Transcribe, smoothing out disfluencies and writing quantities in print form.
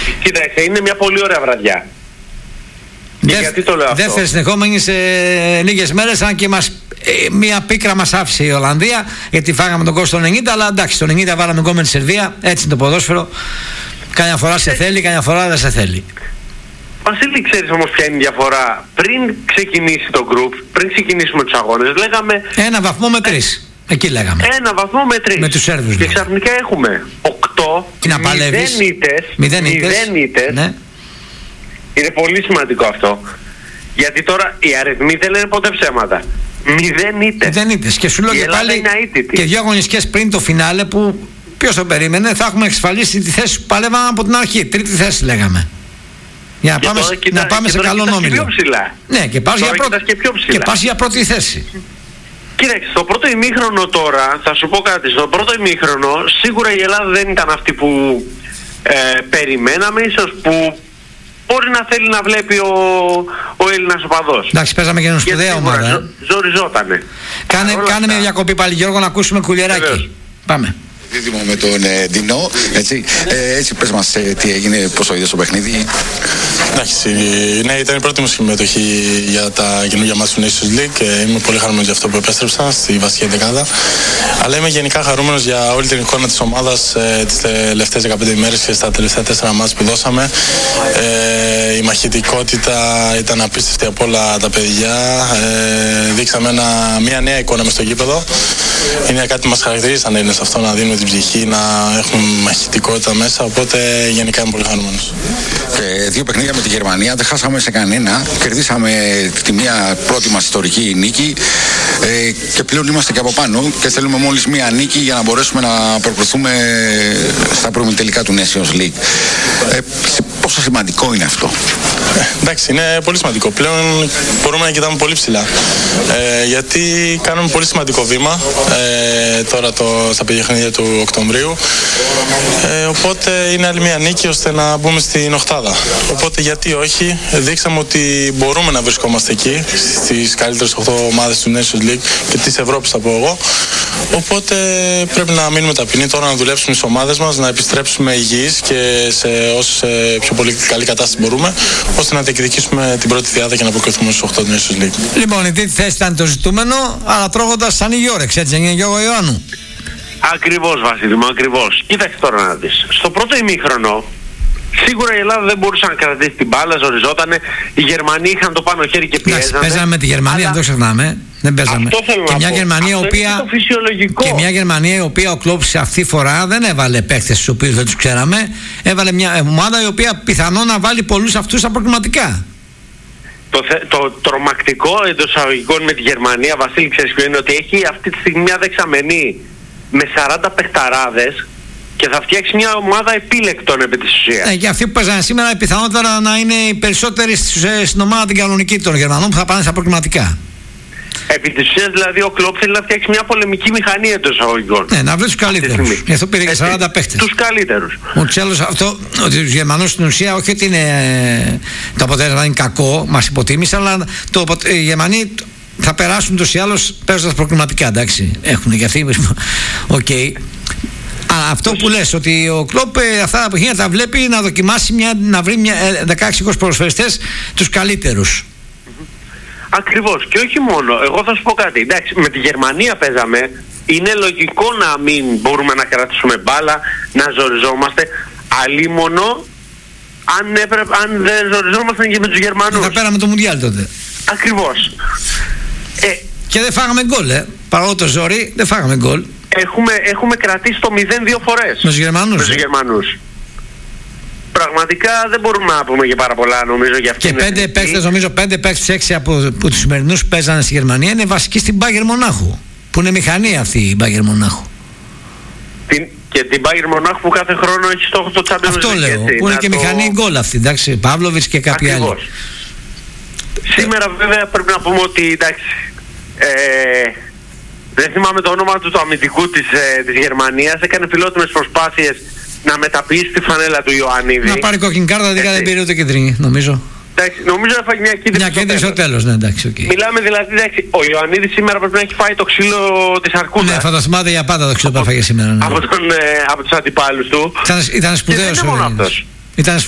Κοίταξε, είναι μια πολύ ωραία βραδιά. Γιατί το λέω αυτό? Δεύτερη συνεχόμενη σε λίγες μέρες, αν και μία πίκρα μας άφησε η Ολλανδία, γιατί φάγαμε τον γκολ στο 90, αλλά εντάξει, στο 90 βάλαμε γκολ με τη Σερβία, έτσι είναι το ποδόσφαιρο. Καμιά φορά σε θέλει, καμιά φορά δεν σε θέλει. Βασίλη, ξέρεις όμως ποια είναι η διαφορά? Πριν ξεκινήσει το group, πριν ξεκινήσουμε τους αγώνες, λέγαμε 1 βαθμό με 3. Εκεί λέγαμε. 1 βαθμό με 3. Με τους Σέρβους. Και ξαφνικά έχουμε 8, 0 ήττες. Ναι. Είναι πολύ σημαντικό αυτό. Γιατί τώρα οι αριθμοί δεν λένε ποτέ ψέματα. 0 ήττες. Και σου λέω και πάλι και 2 αγωνιστικές πριν το φινάλε, που ποιος το περίμενε, θα έχουμε εξασφαλίσει τη θέση που παλεύαμε από την αρχή. Τρίτη θέση λέγαμε. Για να πάμε σε καλό όμιλο. Ναι, και πας για πρώτη θέση. Κοίταξε, στο πρώτο ημίχρονο τώρα, θα σου πω κάτι, στο πρώτο ημίχρονο σίγουρα η Ελλάδα δεν ήταν αυτή που περιμέναμε, ίσως που μπορεί να θέλει να βλέπει ο Έλληνας οπαδός. Εντάξει, παίζαμε και ένα σπουδαία ομάδα. Ζοριζότανε. Κάνε μια διακοπή πάλι, Γιώργο, να ακούσουμε Κουλιεράκη. Πάμε. Δίδυμο με τον Ντινό, έτσι πες μας τι έγινε, πώς το είδες το παιχνίδι? Εντάξει, ναι, ήταν η πρώτη μου συμμετοχή για τα καινούργια μάτς του Nations League και είμαι πολύ χαρούμενος για αυτό που επέστρεψα στη βασική δεκάδα. Αλλά είμαι γενικά χαρούμενος για όλη την εικόνα της ομάδας τις τελευταίες 15 ημέρες και στα τελευταία 4 μάτς που δώσαμε. Η μαχητικότητα ήταν απίστευτη από όλα τα παιδιά. Δείξαμε μια νέα εικόνα μες στο γήπεδο. Είναι κάτι που μας χαρακτηρίζει σαν Έλληνες αυτό, να δίνουμε την ψυχή, να έχουμε μαχητικότητα μέσα, οπότε γενικά είμαι πολύ χαρούμενος. 2 παιχνίδια με τη Γερμανία, δεν χάσαμε σε κανένα, κερδίσαμε τη μία πρώτη μας ιστορική νίκη και πλέον είμαστε και από πάνω και θέλουμε μόλις μία νίκη για να μπορέσουμε να προκριθούμε στα προημιτελικά του Nations League. Πόσο σημαντικό είναι αυτό? Εντάξει, είναι πολύ σημαντικό. Πλέον μπορούμε να κοιτάμε πολύ ψηλά. Γιατί κάνουμε πολύ σημαντικό βήμα τώρα στα παιχνίδια του Οκτωβρίου. Οπότε είναι άλλη μια νίκη ώστε να μπούμε στην οκτάδα. Οπότε γιατί όχι, δείξαμε ότι μπορούμε να βρισκόμαστε εκεί, στις καλύτερες 8 ομάδες του Nations League και της Ευρώπης, θα πω εγώ. Οπότε πρέπει να μείνουμε ταπεινοί τώρα, να δουλέψουμε στις ομάδες μας, να επιστρέψουμε υγιείς και σε όσο πιο πολύ καλή κατάσταση μπορούμε, ώστε να διεκδικήσουμε την πρώτη διάδα και να αποκριθούμε στους 8 του Nations League. Λοιπόν, η τρίτη θέση ήταν το ζητούμενο, αλλά τρώγοντας ανοίγει η όρεξη, έτσι δεν είναι, Γιώργο Ιωάννου? Ακριβώς, Βασίλη μου, ακριβώς. Κοίταξε τώρα να δεις. Στο πρώτο ημίχρονο, σίγουρα η Ελλάδα δεν μπορούσε να κρατήσει την μπάλα, ζοριζότανε. Οι Γερμανοί είχαν το πάνω χέρι και πιέζανε. Παίζαμε με τη Γερμανία, δεν το ξεχνάμε. Δεν παίζαμε. Και μια Γερμανία η οποία ο Κλόπς αυτή φορά δεν έβαλε παίκτες τους οποίους δεν τους ξέραμε. Έβαλε μια ομάδα η οποία πιθανόν να βάλει πολλούς αυτούς στα προκριματικά. Το τρομακτικό εντός εισαγωγικών με τη Γερμανία, Βασίλη, ξέρεις ποιο είναι? Ότι έχει αυτή τη στιγμή μια δεξαμενή με 40 παιχταράδες και θα φτιάξει μια ομάδα επίλεκτων επί της ουσίας. Ναι, και αυτοί που παίζανε σήμερα πιθανότερα να είναι οι περισσότεροι στην ομάδα την κανονική των Γερμανών που θα πάνε στα προκριματικά. Επί της ουσίας δηλαδή ο Κλόπ θέλει να φτιάξει μια πολεμική μηχανή εντός εισαγωγικών. Ναι, να βρει τους καλύτερους. Γι' αυτό πήρε και 40 παίχτες. Τους καλύτερους. Ο Τσέλος αυτό, ότι τους Γερμανούς στην ουσία όχι ότι είναι, το αποτέλεσμα είναι κακό, μας υποτίμησε, αλλά οι Γερμανοί θα περάσουν τους ή άλλους παίζοντας προκριματικά, εντάξει. Έχουν και αυτοί. Οκ. Αυτό που λες, ότι ο Κλόπ αυτά τα παιχνίδια τα βλέπει να δοκιμάσει να βρει 16-20 ποδοσφαιριστές τους καλύτερους. Ακριβώς, και όχι μόνο. Εγώ θα σου πω κάτι. Εντάξει, με τη Γερμανία παίζαμε. Είναι λογικό να μην μπορούμε να κρατήσουμε μπάλα, να ζοριζόμαστε. Αλίμονο αν δεν ζοριζόμασταν και με τους Γερμανούς. Θα πέραμε το Μουντιάλ τότε. Ακριβώς. Και δεν φάγαμε γκολ, παρόλο το ζόρι, δεν φάγαμε γκολ. Έχουμε κρατήσει το 0-2 φορές. Με τους Γερμανούς. Πραγματικά δεν μπορούμε να πούμε και πάρα πολλά, νομίζω, για αυτήν. Και 5 παίκτες, νομίζω 5 παίκτες 6 από τους σημερινούς που παίζανε στη Γερμανία είναι βασικοί στην Bayern Μονάχου. Που είναι μηχανή αυτή η Bayern Μονάχου. Και την Bayern Μονάχου που κάθε χρόνο έχει στόχο το Champions League. Αυτό λέω. Έτσι, που είναι και μηχανή γκολ αυτή. Εντάξει, Παύλοβιτς και κάποιοι άλλοι. Σήμερα βέβαια πρέπει να πούμε ότι εντάξει. Δεν θυμάμαι το όνομα του αμυντικού της Γερμανίας. Έκανε φιλότιμες προσπάθειες να μεταποιήσει τη φανέλα του Ιωαννίδη. Να πάρει κόκκινη κάρτα, δεν πήρε ούτε κεντρινή, νομίζω. Εντάξει, νομίζω έφαγε μια κίτρινη. Μια κίτρινη στο τέλος, ναι, εντάξει, okay. Μιλάμε δηλαδή, εντάξει, ο Ιωαννίδης σήμερα πρέπει να έχει φάει το ξύλο της αρκούδας. Ναι, θα το θυμάται για πάντα το ξύλο που έφαγε σήμερα. Ναι. Από τους αντιπάλους του. Ήταν σπουδαίος. Και δεν είναι μόνο αυτός.